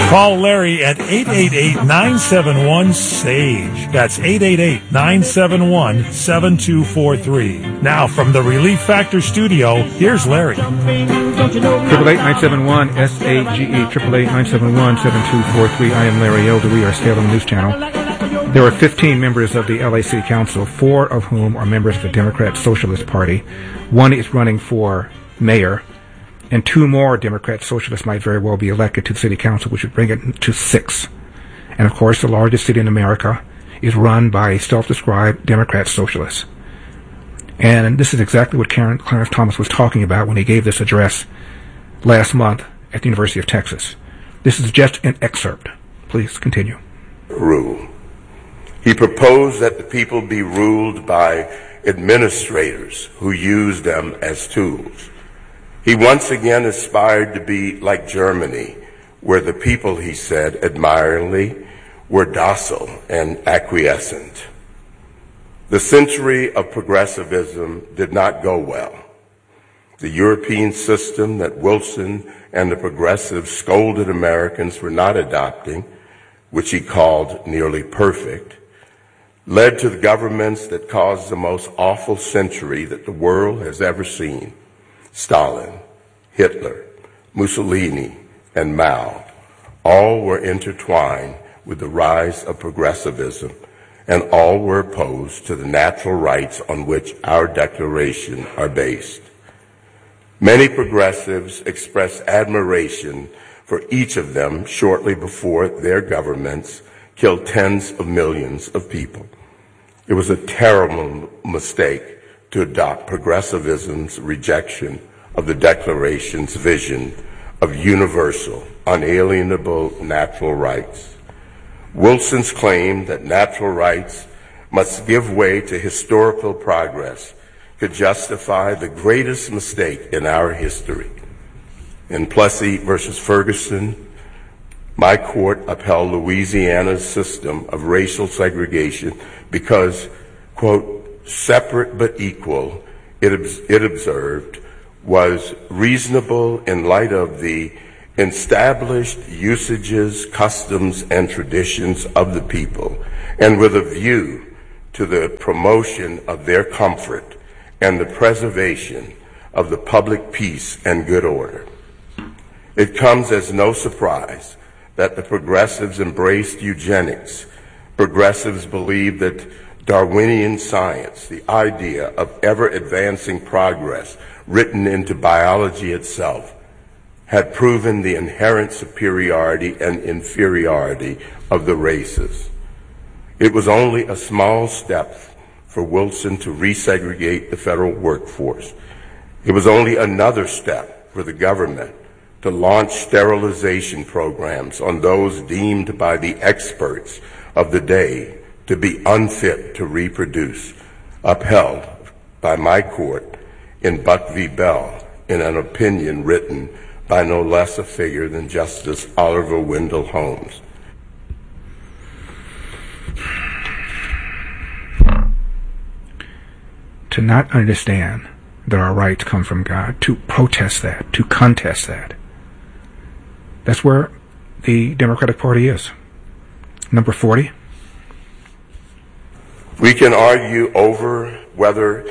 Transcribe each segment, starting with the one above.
Call Larry at 888-971-SAGE. That's 888-971-7243. Now, from the Relief Factor studio, here's Larry. 888-971-SAGE, 888-971-7243. I am Larry Elder. We are Salem News Channel. There are 15 members of the LA City Council, 4 of whom are members of the Democrat Socialist Party. 1 is running for mayor, and 2 more Democrat Socialists might very well be elected to the City Council, which would bring it to 6. And of course, the largest city in America is run by self-described Democrat Socialists. And this is exactly what Clarence Thomas was talking about when he gave this address last month at the University of Texas. This is just an excerpt. Please continue. Rule. He proposed that the people be ruled by administrators who use them as tools. He once again aspired to be like Germany, where the people, he said admiringly, were docile and acquiescent. The century of progressivism did not go well. The European system that Wilson and the progressives scolded Americans for not adopting, which he called nearly perfect, led to the governments that caused the most awful century that the world has ever seen. Stalin, Hitler, Mussolini, and Mao all were intertwined with the rise of progressivism, and all were opposed to the natural rights on which our Declaration are based. Many progressives expressed admiration for each of them shortly before their governments killed tens of millions of people. It was a terrible mistake to adopt progressivism's rejection of the Declaration's vision of universal, unalienable natural rights. Wilson's claim that natural rights must give way to historical progress could justify the greatest mistake in our history. In Plessy versus Ferguson, my court upheld Louisiana's system of racial segregation because, quote, separate but equal, it observed, was reasonable in light of the established usages, customs, and traditions of the people, and with a view to the promotion of their comfort and the preservation of the public peace and good order. It comes as no surprise that the progressives embraced eugenics. Progressives believed that Darwinian science, the idea of ever-advancing progress written into biology itself, had proven the inherent superiority and inferiority of the races. It was only a small step for Wilson to resegregate the federal workforce. It was only another step for the government to launch sterilization programs on those deemed by the experts of the day to be unfit to reproduce, upheld by my court in Buck v. Bell in an opinion written by no less a figure than Justice Oliver Wendell Holmes. To not understand that our rights come from God, to protest that, to contest that, that's where the Democratic Party is. Number 40. We can argue over whether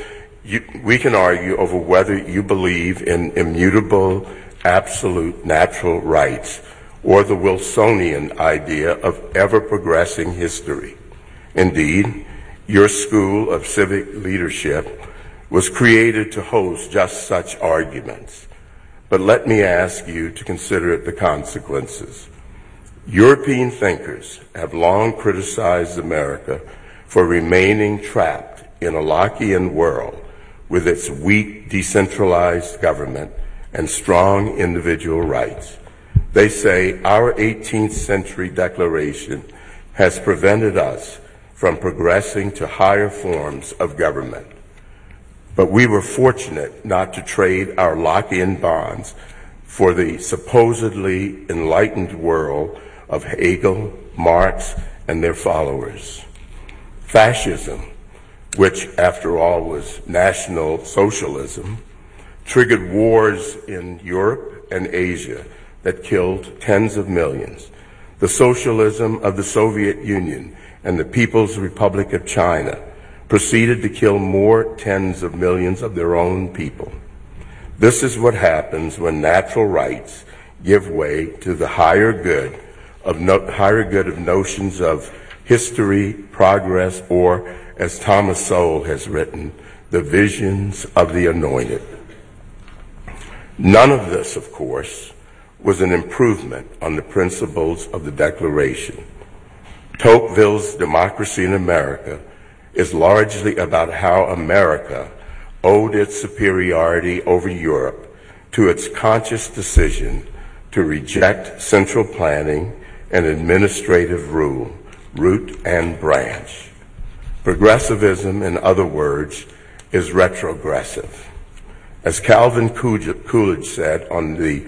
you believe in immutable, absolute natural rights or the Wilsonian idea of ever-progressing history. Indeed, your school of civic leadership was created to host just such arguments. But let me ask you to consider the consequences. European thinkers have long criticized America for remaining trapped in a Lockean world with its weak, decentralized government and strong individual rights. They say our 18th century Declaration has prevented us from progressing to higher forms of government. But we were fortunate not to trade our Lockean bonds for the supposedly enlightened world of Hegel, Marx, and their followers. Fascism, which after all was National Socialism, triggered wars in Europe and Asia that killed tens of millions. the socialism of the Soviet Union and the People's Republic of China proceeded to kill more tens of millions of their own people. This is what happens when natural rights give way to the higher good of notions of history, progress, or, as Thomas Sowell has written, the visions of the anointed. None of this, of course, was an improvement on the principles of the Declaration. Tocqueville's Democracy in America is largely about how America owed its superiority over Europe to its conscious decision to reject central planning and administrative rule, root and branch. Progressivism, in other words, is retrogressive. As Calvin Coolidge said on the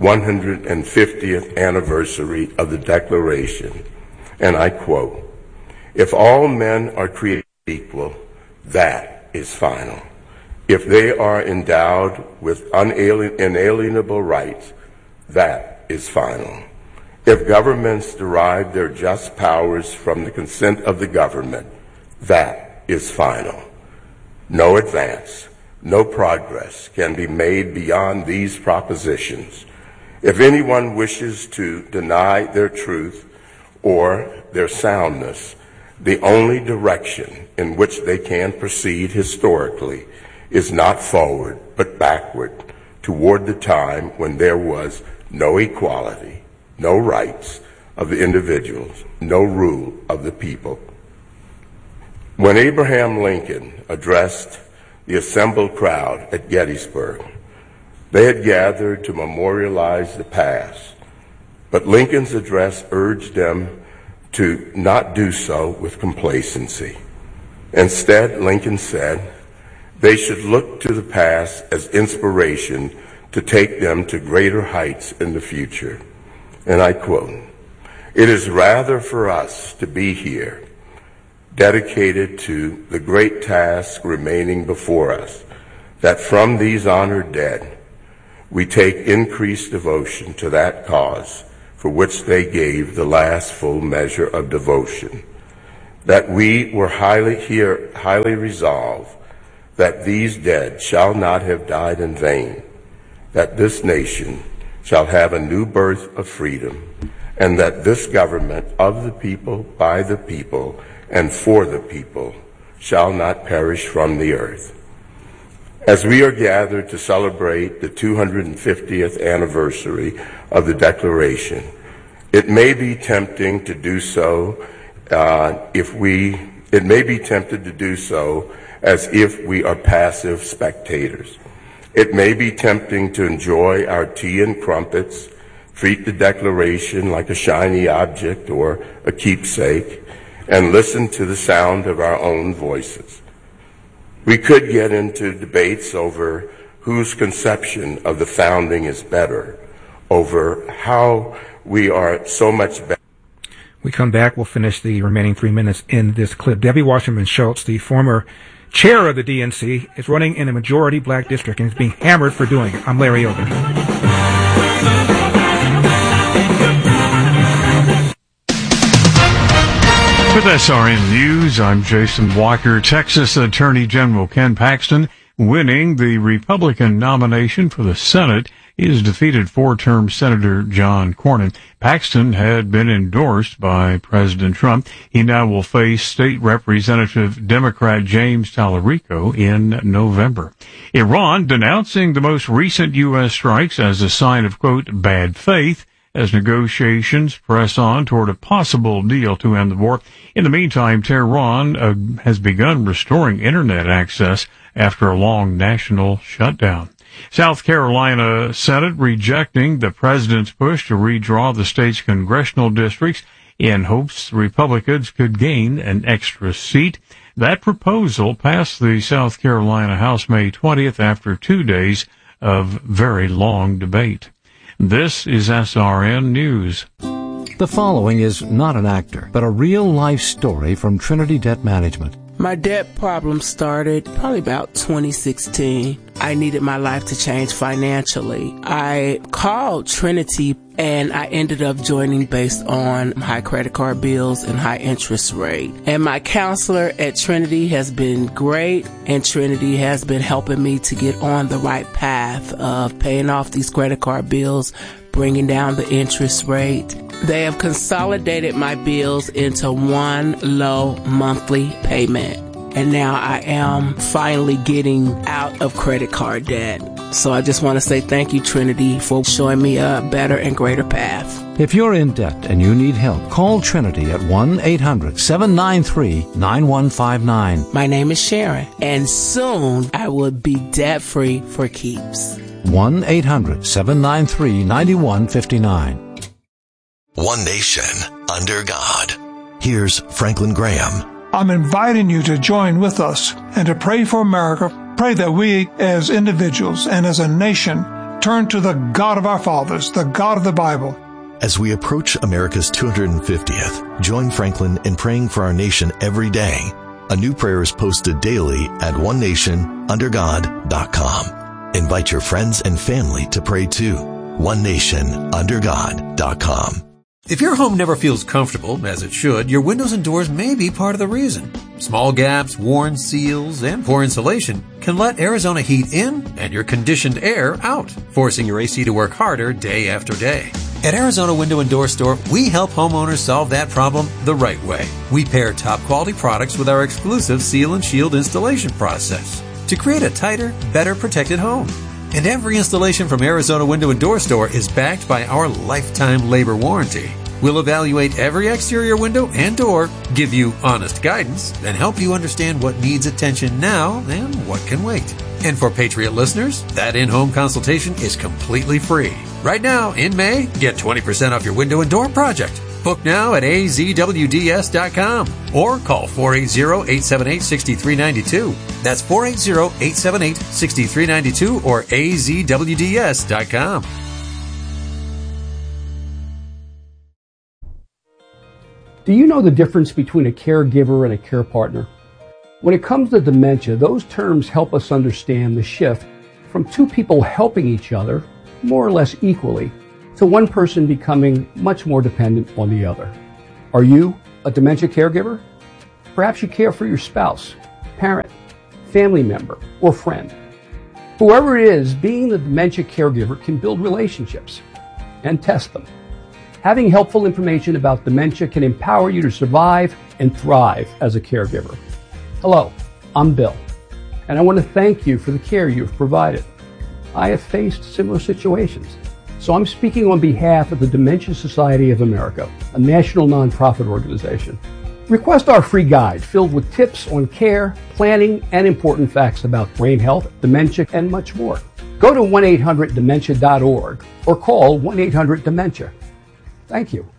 150th anniversary of the Declaration, and I quote, "If all men are created equal, that is final. If they are endowed with inalienable rights, that is final. If governments derive their just powers from the consent of the government, that is final. No advance, no progress can be made beyond these propositions. If anyone wishes to deny their truth or their soundness, the only direction in which they can proceed historically is not forward, but backward, toward the time when there was no equality, no rights of the individuals, no rule of the people." When Abraham Lincoln addressed the assembled crowd at Gettysburg, they had gathered to memorialize the past, but Lincoln's address urged them to not do so with complacency. Instead, Lincoln said they should look to the past as inspiration to take them to greater heights in the future. And I quote, "It is rather for us to be here, dedicated to the great task remaining before us, that from these honored dead we take increased devotion to that cause for which they gave the last full measure of devotion, that we were highly resolved that these dead shall not have died in vain, that this nation shall have a new birth of freedom, and that this government of the people, by the people, and for the people shall not perish from the earth." As we are gathered to celebrate the 250th anniversary of the Declaration, it may be tempting to do so as if we are passive spectators. It may be tempting to enjoy our tea and crumpets, treat the Declaration like a shiny object or a keepsake, and listen to the sound of our own voices. We could get into debates over whose conception of the founding is better, over how we are so much better. We come back, we'll finish the remaining 3 minutes in this clip. Debbie Wasserman Schultz, the former chair of the DNC, is running in a majority black district and is being hammered for doing it. I'm Larry Elder. With SRN News, I'm Jason Walker. Texas Attorney General Ken Paxton, winning the Republican nomination for the Senate, is defeated four-term Senator John Cornyn. Paxton had been endorsed by President Trump. He now will face State Representative Democrat James Tallarico in November. Iran denouncing the most recent U.S. strikes as a sign of, quote, bad faith, as negotiations press on toward a possible deal to end the war. In the meantime, Tehran has begun restoring Internet access after a long national shutdown. South Carolina Senate rejecting the president's push to redraw the state's congressional districts in hopes Republicans could gain an extra seat. That proposal passed the South Carolina House May 20th after 2 days of very long debate. This is SRN News. The following is not an actor, but a real-life story from Trinity Debt Management. My debt problem started probably about 2016. I needed my life to change financially. I called Trinity and I ended up joining based on high credit card bills and high interest rate. And my counselor at Trinity has been great, and Trinity has been helping me to get on the right path of paying off these credit card bills, bringing down the interest rate. They have consolidated my bills into one low monthly payment. And now I am finally getting out of credit card debt. So I just want to say thank you, Trinity, for showing me a better and greater path. If you're in debt and you need help, call Trinity at 1-800-793-9159. My name is Sharon, and soon I will be debt-free for keeps. 1-800-793-9159. One nation under God. Here's Franklin Graham. I'm inviting you to join with us and to pray for America. Pray that we as individuals and as a nation turn to the God of our fathers, the God of the Bible. As we approach America's 250th, join Franklin in praying for our nation every day. A new prayer is posted daily at onenationundergod.com. Invite your friends and family to pray too. onenationundergod.com. If your home never feels comfortable, as it should, your windows and doors may be part of the reason. Small gaps, worn seals, and poor insulation can let Arizona heat in and your conditioned air out, forcing your AC to work harder day after day. At Arizona Window and Door Store, we help homeowners solve that problem the right way. We pair top quality products with our exclusive seal and shield installation process to create a tighter, better protected home. And every installation from Arizona Window and Door Store is backed by our lifetime labor warranty. We'll evaluate every exterior window and door, give you honest guidance, and help you understand what needs attention now and what can wait. And for Patriot listeners, that in-home consultation is completely free. Right now, in May, get 20% off your window and door project. Book now at azwds.com or call 480-878-6392. That's 480-878-6392 or azwds.com. Do you know the difference between a caregiver and a care partner? When it comes to dementia, those terms help us understand the shift from two people helping each other more or less equally to one person becoming much more dependent on the other. Are you a dementia caregiver? Perhaps you care for your spouse, parent, family member, or friend. Whoever it is, being the dementia caregiver can build relationships and test them. Having helpful information about dementia can empower you to survive and thrive as a caregiver. Hello, I'm Bill, and I want to thank you for the care you've provided. I have faced similar situations, so I'm speaking on behalf of the Dementia Society of America, a national nonprofit organization. Request our free guide filled with tips on care, planning, and important facts about brain health, dementia, and much more. Go to 1-800-DEMENTIA.org or call 1-800-DEMENTIA. Thank you.